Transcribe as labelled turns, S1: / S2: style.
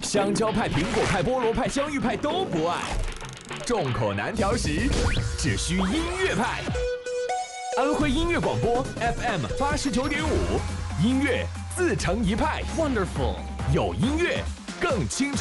S1: 香蕉派、苹果派、菠萝派、香芋派都不爱，众口难调时，只需音乐派。安徽音乐广播 FM 89.5，音乐自成一派。Wonderful， 有音乐更青春。